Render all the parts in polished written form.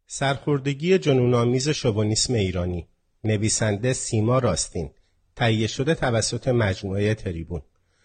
سرخوردگی جنون‌آمیز شوونیسم ایرانی، نویسنده سیما راستین، تهیه شده توسط مجموعه تریبون.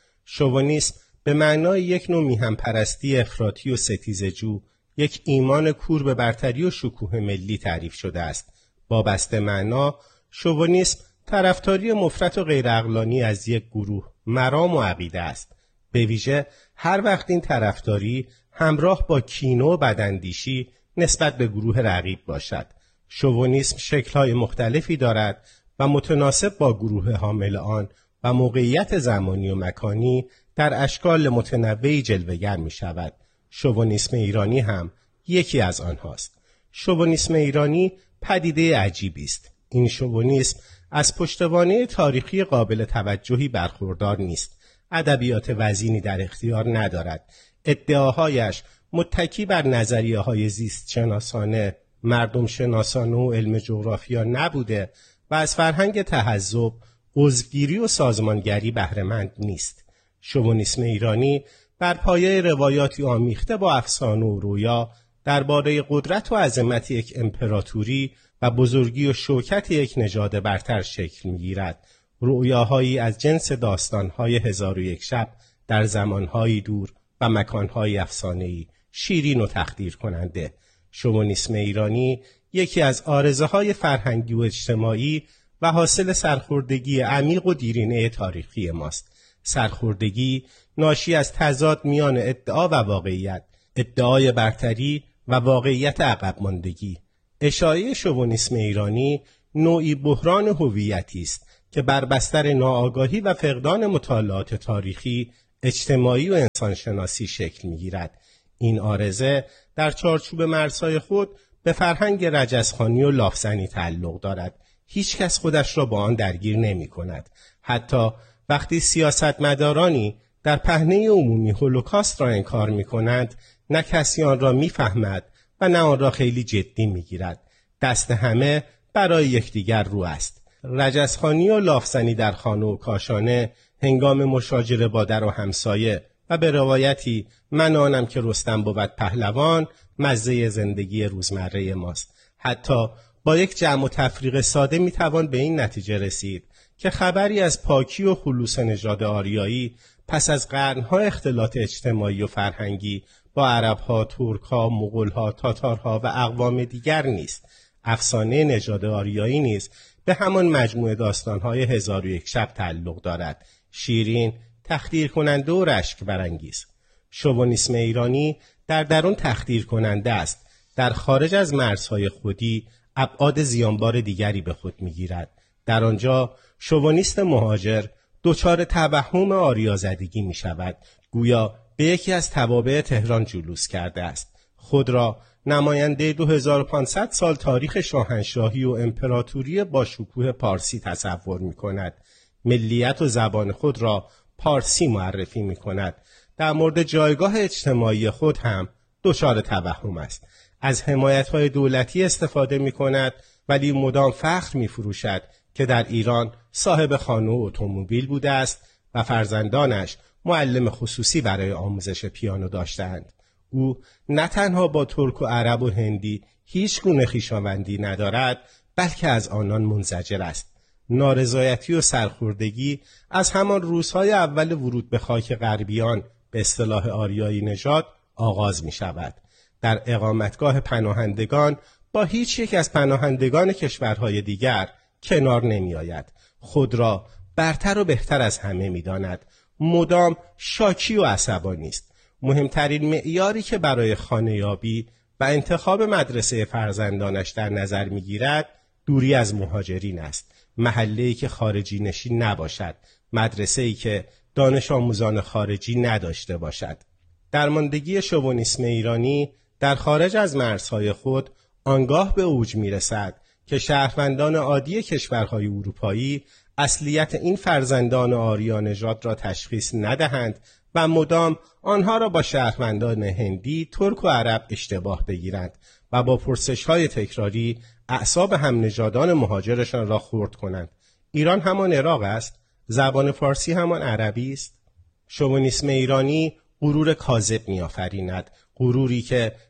شوونیسم به معنای یک نوع میهن‌پرستی افراطی و ستیزجو، یک ایمان کور به برتری و شکوه ملی تعریف شده است. با بسته معنا، شوونیسم طرفداری مفرط و غیرعقلانی از یک گروه مرام و عقیده است. به ویژه هر وقت این طرفداری همراه با کینه و بداندیشی نسبت به گروه رقیب باشد. شوونیسم شکل‌های مختلفی دارد و متناسب با گروه حامل آن و موقعیت زمانی و مکانی در اشکال متنوعی جلوه‌گر می‌شود. شوونیسم ایرانی هم یکی از آنهاست. شوونیسم ایرانی پدیده عجیبی است. این شوونیسم از پشتوانه تاریخی قابل توجهی برخوردار نیست. ادبیات وزینی در اختیار ندارد. ادعاهایش متکی بر نظریه‌های زیست شناسانه، مردم شناسانه و علم جغرافیا نبوده و از فرهنگ تحزب، عضوگیری و سازمانگری بهره‌مند نیست. شوونیسم ایرانی بر پایه روایاتی آمیخته با افسانه و رویا درباره قدرت و عظمت یک امپراتوری و بزرگی و شوکت یک نژاد برتر شکل می‌گیرد. رؤیاهایی از جنس داستان‌های 1001 شب در زمان‌های دور و مکان‌های افسانه‌ای، شیرین و تخدیر کننده. شوونیسم ایرانی یکی از آرزه‌های فرهنگی و اجتماعی و حاصل سرخوردگی عمیق و دیرینه تاریخی ماست. سرخوردگی ناشی از تضاد میان ادعا و واقعیت، ادعای برتری و واقعیت عقب ماندگی. اشاعه شوونیسم ایرانی نوعی بحران هویتی است که بر بستر ناآگاهی و فقدان مطالعات تاریخی، اجتماعی و انسانشناسی شکل می‌گیرد. این عارضه در چارچوب مرزهای خود به فرهنگ رجزخوانی و لافزنی تعلق دارد. هیچ کس خودش را با آن درگیر نمی‌کند. حتی وقتی سیاستمدارانی در پهنه عمومی هولوکاست را انکار می‌کنند، نه کسی آن را می‌فهمد و نه آن را خیلی جدی می‌گیرد. دست همه برای یکدیگر رو است. رجزخوانی و لافزنی در خانه و کاشانه هنگام مشاجره با در و همسایه و به روایتی من آنم که رستم بود پهلوان مزه زندگی روزمره ماست. حتی با یک جمع و تفریق ساده میتوان به این نتیجه رسید که خبری از پاکی و خلوص نژاد آریایی پس از قرنها اختلاط اجتماعی و فرهنگی با عربها، ترکها، مغولها، تاتارها و اقوام دیگر نیست. افسانه نژاد آریایی نیز به همان مجموعه داستان‌های 1001 شب تعلق دارد. شیرین، تخدیر کننده و رشک برانگیز. شوونیسم ایرانی در درون تخدیر کننده است. در خارج از مرزهای خودی ابعاد زیانبار دیگری به خود می‌گیرد. در آنجا شوونیست مهاجر دچار توهم آریازدگی می‌شود. گویا به یکی از توابع تهران جلوس کرده است. خود را نماینده 2500 سال تاریخ شاهنشاهی و امپراتوری با شکوه پارسی تصور می‌کند. ملیت و زبان خود را پارسی معرفی می‌کند. در مورد جایگاه اجتماعی خود هم دچار توهم است. از حمایت‌های دولتی استفاده می‌کند ولی مدام فخر می‌فروشد که در ایران صاحب خانه و اتومبیل بوده است و فرزندانش معلم خصوصی برای آموزش پیانو داشتند. او نه تنها با ترک و عرب و هندی هیچ گونه خویشاوندی ندارد، بلکه از آنان منزجر است. نارضایتی و سرخوردگی از همان روزهای اول ورود به خاک غربیان به اصطلاح آریایی نژاد آغاز می شود. در اقامتگاه پناهندگان با هیچ یک از پناهندگان کشورهای دیگر کنار نمی آید. خود را برتر و بهتر از همه می داند. مدام شاکی و عصبانی است. مهمترین معیاری که برای خانه‌یابی و انتخاب مدرسه فرزندانش در نظر می گیرد دوری از مهاجرین است. محله‌ای که خارجی نشین نباشد، مدرسه‌ای که دانش آموزان خارجی نداشته باشد. درماندگی شوونیسم ایرانی در خارج از مرزهای خود آنگاه به اوج می‌رسد که شهروندان عادی کشورهای اروپایی اصلیت این فرزندان آریا نژاد را تشخیص ندهند و مدام آنها را با شهروندان هندی، ترک و عرب اشتباه بگیرند و با پرسش‌های تکراری اعصاب هم نژادان مهاجرشان را خرد کنند. ایران همان عراق است؟ زبان فارسی همان عربی است؟ شوونیسم ایرانی غرور کاذب می‌آفریند، غروری که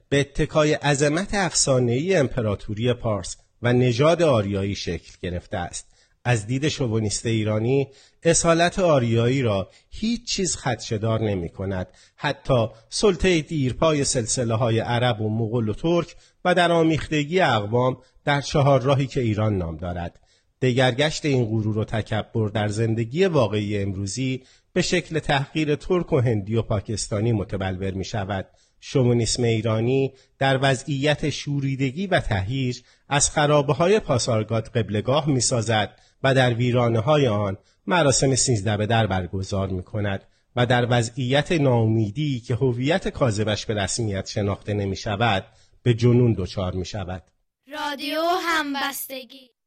به اتکای عظمت افسانه‌ای امپراتوری پارس و نژاد آریایی شکل گرفته است. از دید شوونیست ایرانی اصالت آریایی را هیچ چیز خدشه‌دار نمی کند. حتی سلطه دیرپای سلسله های عرب و مغول و ترک و در آمیختگی اقوام در 4 راهی که ایران نام دارد. دگرگشت این غرور و تکبر در زندگی واقعی امروزی به شکل تحقیر ترک و هندی و پاکستانی متبلور می شود. شوونیسم ایرانی در وضعیت شوریدگی و تهییج از خرابه‌های پاسارگاد قبلگاه می سازد و در ویرانه‌های آن مراسم 13 به در برگزار می کند و در وضعیت ناامیدی که هویت کاذبش به رسمیت شناخته نمی شود به جنون دچار می شود. رادیو همبستگی